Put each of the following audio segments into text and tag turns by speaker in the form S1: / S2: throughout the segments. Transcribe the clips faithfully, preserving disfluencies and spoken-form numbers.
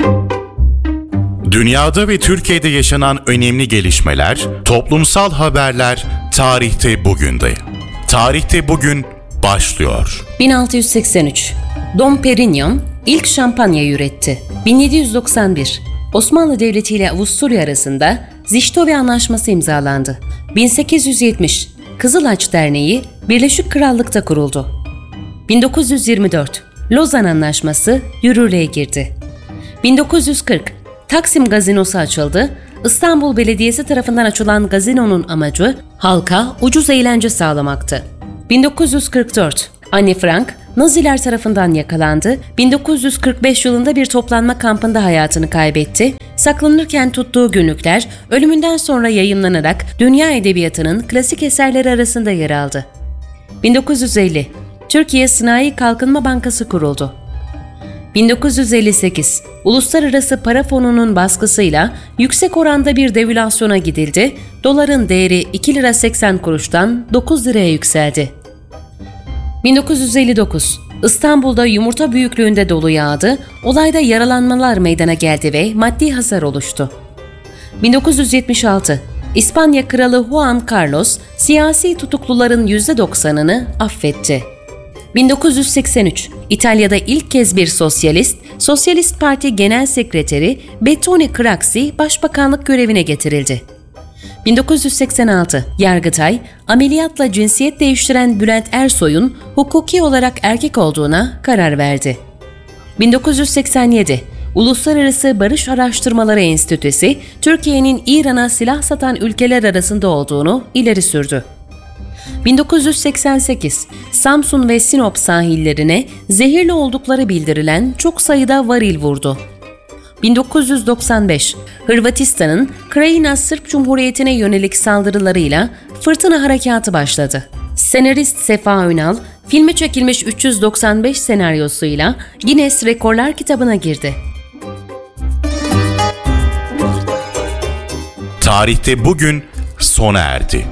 S1: Dünyada ve Türkiye'de yaşanan önemli gelişmeler, toplumsal haberler tarihte bugünde. Tarihte bugün başlıyor.
S2: bin altı yüz seksen üç Dom Perignon ilk şampanyayı üretti. bin yedi yüz doksan bir Osmanlı Devleti ile Avusturya arasında Zichtove Anlaşması imzalandı. bin sekiz yüz yetmiş Kızıl Haç Derneği Birleşik Krallık'ta kuruldu. bin dokuz yüz yirmi dört Lozan Anlaşması yürürlüğe girdi. bin dokuz yüz kırk Taksim Gazinosu açıldı. İstanbul Belediyesi tarafından açılan gazinonun amacı halka ucuz eğlence sağlamaktı. bin dokuz yüz kırk dört Anne Frank Naziler tarafından yakalandı. bin dokuz yüz kırk beş yılında bir toplanma kampında hayatını kaybetti. Saklanırken tuttuğu günlükler ölümünden sonra yayımlanarak dünya edebiyatının klasik eserleri arasında yer aldı. bin dokuz yüz elli Türkiye Sanayi Kalkınma Bankası kuruldu. bin dokuz yüz elli sekiz Uluslararası Para Fonu'nun baskısıyla yüksek oranda bir devülasyona gidildi. Doların değeri iki lira seksen kuruştan dokuz liraya yükseldi. bin dokuz yüz elli dokuz İstanbul'da yumurta büyüklüğünde dolu yağdı. Olayda yaralanmalar meydana geldi ve maddi hasar oluştu. bin dokuz yüz yetmiş altı İspanya Kralı Juan Carlos siyasi tutukluların yüzde doksanını affetti. bin dokuz yüz seksen üç İtalya'da ilk kez bir sosyalist, Sosyalist Parti Genel Sekreteri Bettone Craxi başbakanlık görevine getirildi. bin dokuz yüz seksen altı Yargıtay, ameliyatla cinsiyet değiştiren Bülent Ersoy'un hukuki olarak erkek olduğuna karar verdi. bin dokuz yüz seksen yedi Uluslararası Barış Araştırmaları Enstitüsü, Türkiye'nin İran'a silah satan ülkeler arasında olduğunu ileri sürdü. bin dokuz yüz seksen sekiz Samsun ve Sinop sahillerine zehirli oldukları bildirilen çok sayıda varil vurdu. bin dokuz yüz doksan beş Hırvatistan'ın Krajina Sırp Cumhuriyeti'ne yönelik saldırılarıyla Fırtına Harekatı başladı. Senarist Sefa Önal, filme çekilmiş üç yüz doksan beş senaryosuyla Guinness Rekorlar kitabına girdi.
S1: Tarihte bugün sona erdi.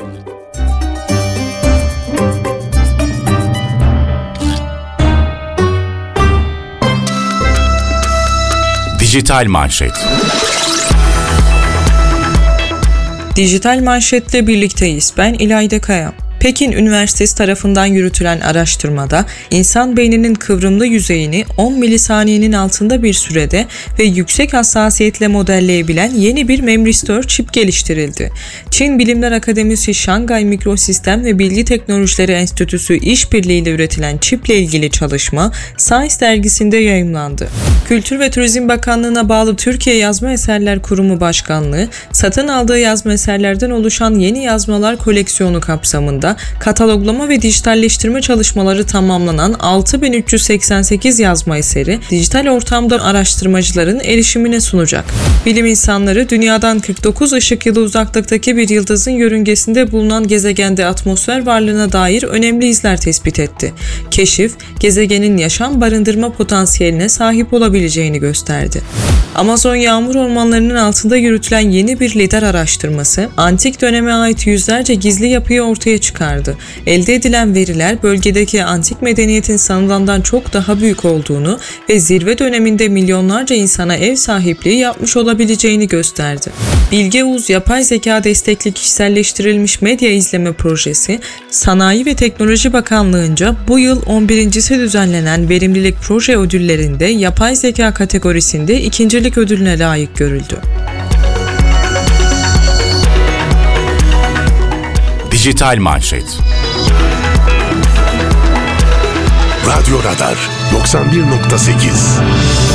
S1: Dijital Manşet.
S3: Dijital Manşet'le birlikteyiz. Ben İlayda Kaya. Pekin Üniversitesi tarafından yürütülen araştırmada insan beyninin kıvrımlı yüzeyini on milisaniyenin altında bir sürede ve yüksek hassasiyetle modelleyebilen yeni bir memristör çip geliştirildi. Çin Bilimler Akademisi Şangay Mikrosistem ve Bilgi Teknolojileri Enstitüsü işbirliğiyle üretilen çiple ilgili çalışma Science dergisinde yayımlandı. Kültür ve Turizm Bakanlığı'na bağlı Türkiye Yazma Eserler Kurumu Başkanlığı, satın aldığı yazma eserlerden oluşan yeni yazmalar koleksiyonu kapsamında kataloglama ve dijitalleştirme çalışmaları tamamlanan altı bin üç yüz seksen sekiz yazma eseri dijital ortamda araştırmacıların erişimine sunacak. Bilim insanları dünyadan kırk dokuz ışık yılı uzaklıktaki bir yıldızın yörüngesinde bulunan gezegende atmosfer varlığına dair önemli izler tespit etti. Keşif, gezegenin yaşam barındırma potansiyeline sahip olabileceğini gösterdi. Amazon yağmur ormanlarının altında yürütülen yeni bir lidar araştırması, antik döneme ait yüzlerce gizli yapıyı ortaya çıkardı. Elde edilen veriler bölgedeki antik medeniyetin sanılandan çok daha büyük olduğunu ve zirve döneminde milyonlarca insana ev sahipliği yapmış olabileceğini gösterdi. Bilge Uz Yapay Zeka Destekli Kişiselleştirilmiş Medya İzleme Projesi, Sanayi ve Teknoloji Bakanlığı'nca bu yıl on birincisi düzenlenen Verimlilik Proje Ödülleri'nde yapay zeka kategorisinde ikincilik ödülüne layık görüldü.
S1: Dijital Manşet.
S4: Radyo Radar doksan bir nokta sekiz